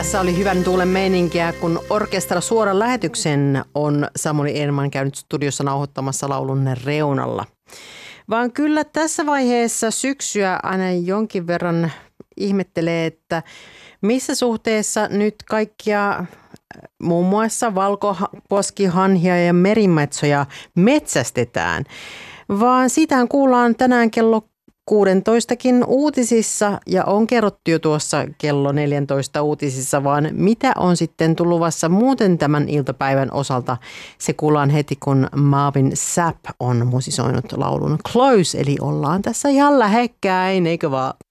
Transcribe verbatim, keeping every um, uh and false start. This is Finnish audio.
Tässä oli hyvän tuulen meininkiä, kun Orkestra suoran lähetyksen on Samuli Eenman käynyt studiossa nauhoittamassa laulun reunalla. Vaan kyllä tässä vaiheessa syksyä aina jonkin verran ihmettelee, että missä suhteessa nyt kaikkia muun muassa valkoposkihanhia ja merimetsoja metsästetään. Vaan siitähän kuullaan tänään kello kuudentoistakin uutisissa ja on kerrottu jo tuossa kello neljäntoista uutisissa, vaan mitä on sitten tulluvassa muuten tämän iltapäivän osalta. Se kuullaan heti, kun Marvin Sapp on musisoinut laulun Close, eli ollaan tässä ihan lähekkäin, eikö vaan?